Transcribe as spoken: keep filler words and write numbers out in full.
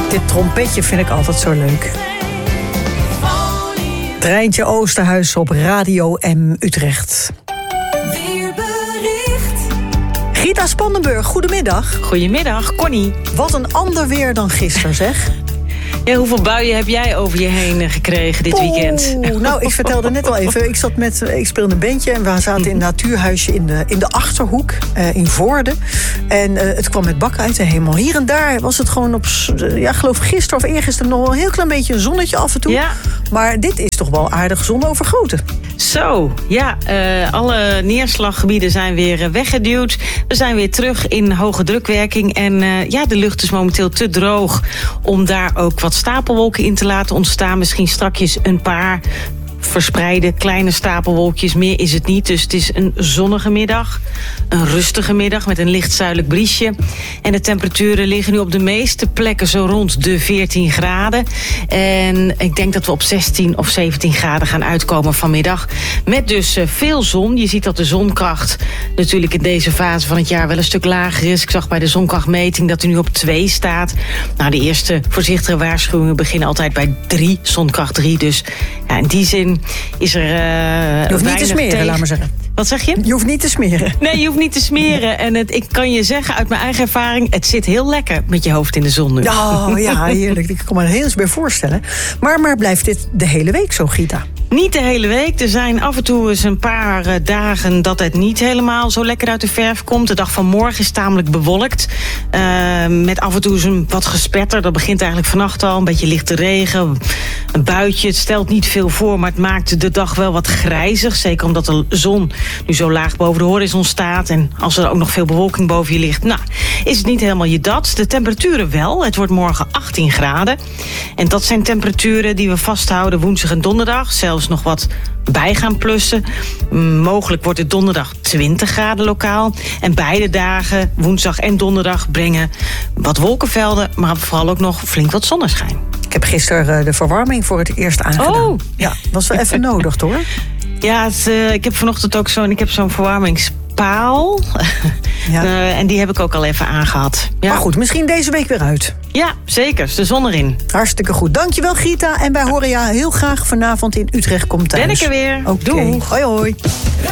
Dit trompetje vind ik altijd zo leuk. Treintje Oosterhuis op Radio M Utrecht. Weerbericht. Gita Spandenburg, goedemiddag. Goedemiddag, Connie. Wat een ander weer dan gisteren, zeg. Ja, hoeveel buien heb jij over je heen gekregen dit weekend? Oeh, nou, ik vertelde net al even. Ik, zat met, ik speelde een bandje en we zaten in een natuurhuisje in de, in de Achterhoek, uh, in Voorde. En uh, het kwam met bakken uit de hemel. Hier en daar was het gewoon op, ja, geloof gisteren of eergisteren nog wel een heel klein beetje een zonnetje af en toe. Ja. Maar dit is toch wel aardig zonovergoten. Zo, ja, uh, alle neerslaggebieden zijn weer uh, weggeduwd. We zijn weer terug in hoge drukwerking. En uh, ja, de lucht is momenteel te droog om daar ook wat stapelwolken in te laten ontstaan. Misschien strakjes een paar verspreide kleine stapelwolkjes. Meer is het niet, dus het is een zonnige middag. Een rustige middag met een licht zuidelijk briesje. En de temperaturen liggen nu op de meeste plekken zo rond de veertien graden. En ik denk dat we op zestien of zeventien graden gaan uitkomen vanmiddag. Met dus veel zon. Je ziet dat de zonkracht natuurlijk in deze fase van het jaar wel een stuk lager is. Ik zag bij de zonkrachtmeting dat hij nu op twee staat. Nou, de eerste voorzichtige waarschuwingen beginnen altijd bij drie, zonkracht drie. Dus ja, in die zin is er uh, je hoeft niet te smeren, tegen... laat maar zeggen. Wat zeg je? Je hoeft niet te smeren. Nee, je hoeft niet te smeren. En het, ik kan je zeggen uit mijn eigen ervaring, het zit heel lekker met je hoofd in de zon nu. Oh, ja, heerlijk. Ik kan me er heel eens bij voorstellen. Maar, maar blijft dit de hele week zo, Gita? Niet de hele week. Er zijn af en toe eens een paar uh, dagen dat het niet helemaal zo lekker uit de verf komt. De dag van morgen is tamelijk bewolkt. Uh, met af en toe eens een wat gespetter. Dat begint eigenlijk vannacht al. Een beetje lichte regen. Een buitje. Het stelt niet veel voor, maar het maakt de dag wel wat grijzig. Zeker omdat de zon nu zo laag boven de horizon staat. En als er ook nog veel bewolking boven je ligt, nou, is het niet helemaal je dat. De temperaturen wel. Het wordt morgen achttien graden. En dat zijn temperaturen die we vasthouden woensdag en donderdag. Zelfs nog wat bij gaan plussen. Mogelijk wordt het donderdag twintig graden lokaal. En beide dagen, woensdag en donderdag, brengen wat wolkenvelden, maar vooral ook nog flink wat zonneschijn. Ik heb gisteren de verwarming voor het eerst aangedaan. Oh. Ja, was wel even nodig, hoor. Ja, het, uh, ik heb vanochtend ook zo'n, ik heb zo'n verwarmingspaal. Ja. Uh, en die heb ik ook al even aangehad. Ja. Maar goed, misschien deze week weer uit. Ja, zeker. Is de zon erin. Hartstikke goed. Dankjewel, Gita. En wij horen jou heel graag vanavond in Utrecht. Komt thuis. Ben ik er weer. Okay. Doeg. Hoi, hoi.